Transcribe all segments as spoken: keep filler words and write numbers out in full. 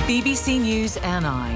B B C News N I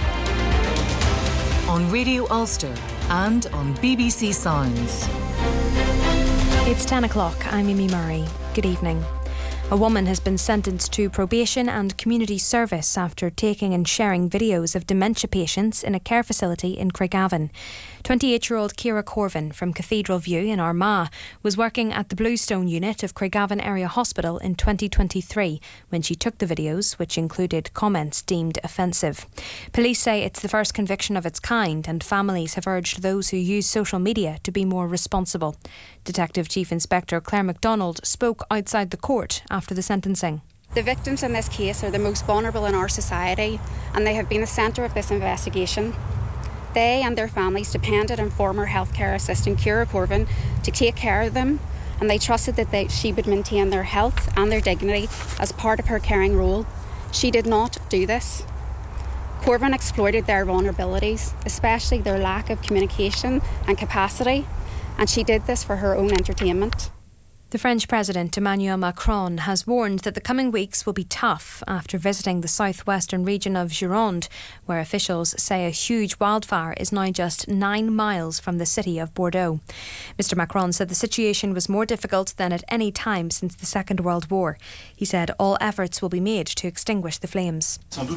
on Radio Ulster and on B B C Sounds. It's ten o'clock. I'm Amy Murray. Good evening. A woman has been sentenced to probation and community service after taking and sharing videos of dementia patients in a care facility in Craigavon. twenty-eight-year-old Ciara Corvin from Cathedral View in Armagh was working at the Bluestone unit of Craigavon Area Hospital in twenty twenty-three when she took the videos, which included comments deemed offensive. Police say it's the first conviction of its kind, and families have urged those who use social media to be more responsible. Detective Chief Inspector Claire MacDonald spoke outside the court after the sentencing. The victims in this case are the most vulnerable in our society, and they have been the centre of this investigation. They and their families depended on former healthcare assistant Ciara Corvin to take care of them, and they trusted that they, she would maintain their health and their dignity as part of her caring role. She did not do this. Corvin exploited their vulnerabilities, especially their lack of communication and capacity, and she did this for her own entertainment. The French President Emmanuel Macron has warned that the coming weeks will be tough after visiting the southwestern region of Gironde, where officials say a huge wildfire is now just nine miles from the city of Bordeaux. Mister Macron said the situation was more difficult than at any time since the Second World War. He said all efforts will be made to extinguish the flames.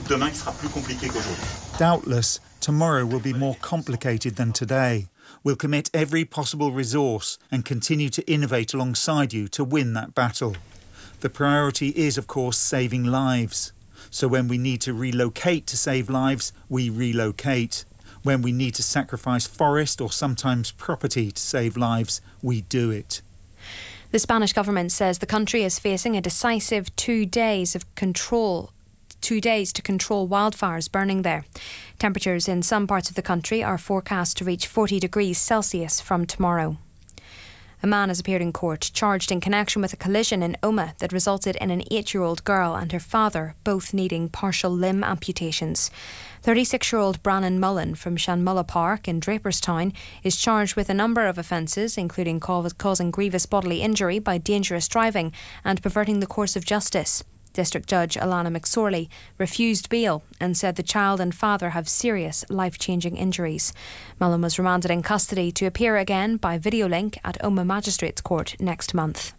Doubtless, tomorrow will be more complicated than today. We'll commit every possible resource and continue to innovate alongside you to win that battle. The priority is, of course, saving lives. So when we need to relocate to save lives, we relocate. When we need to sacrifice forest or sometimes property to save lives, we do it. The Spanish government says the country is facing a decisive two days of control two days to control wildfires burning there. Temperatures in some parts of the country are forecast to reach forty degrees Celsius from tomorrow. A man has appeared in court charged in connection with a collision in Omagh that resulted in an eight-year-old girl and her father both needing partial limb amputations. thirty-six-year-old Brannon Mullen from Shanmulla Park in Draperstown is charged with a number of offences, including causing grievous bodily injury by dangerous driving and perverting the course of justice. District Judge Alana McSorley refused bail and said the child and father have serious life-changing injuries. Mullen was remanded in custody to appear again by video link at Omagh Magistrates Court next month.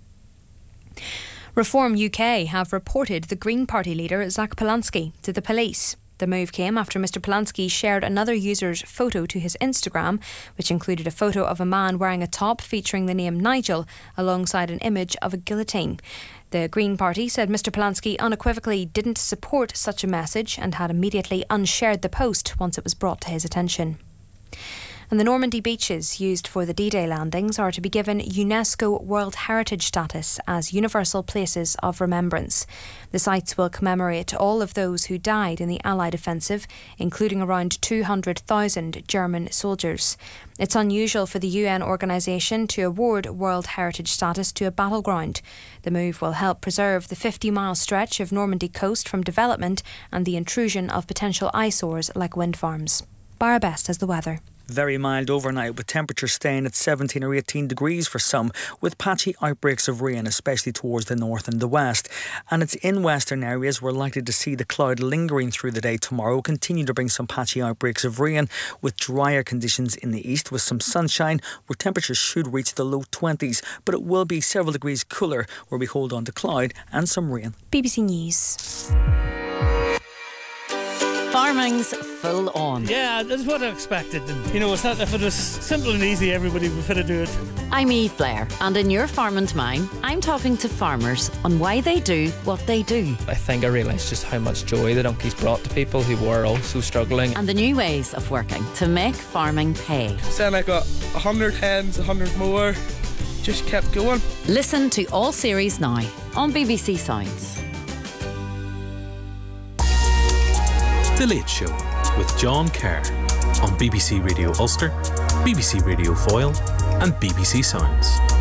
Reform U K have reported the Green Party leader Zach Polanski to the police. The move came after Mister Polanski shared another user's photo to his Instagram, which included a photo of a man wearing a top featuring the name Nigel alongside an image of a guillotine. The Green Party said Mister Polanski unequivocally didn't support such a message and had immediately unshared the post once it was brought to his attention. And the Normandy beaches used for the D-Day landings are to be given UNESCO World Heritage status as universal places of remembrance. The sites will commemorate all of those who died in the Allied offensive, including around two hundred thousand German soldiers. It's unusual for the U N organisation to award World Heritage status to a battleground. The move will help preserve the fifty-mile stretch of Normandy coast from development and the intrusion of potential eyesores like wind farms. Barra Best has the weather. Very mild overnight, with temperatures staying at seventeen or eighteen degrees for some, with patchy outbreaks of rain, especially towards the north and the west. And it's in western areas we're likely to see the cloud lingering through the day tomorrow, continue to bring some patchy outbreaks of rain, with drier conditions in the east with some sunshine, where temperatures should reach the low twenties, but it will be several degrees cooler where we hold on to cloud and some rain. B B C News. Farming's full on. Yeah, that's what I expected. And, you know, it's not, if it was simple and easy, everybody would fit to do it. I'm Eve Blair, and in Your Farm and Mine, I'm talking to farmers on why they do what they do. I think I realised just how much joy the donkeys brought to people who were also struggling. And the new ways of working to make farming pay. Then I got a hundred hens, a hundred more, just kept going. Listen to all series now on B B C Sounds. The Late Show with John Kerr on B B C Radio Ulster, B B C Radio Foyle and B B C Sounds.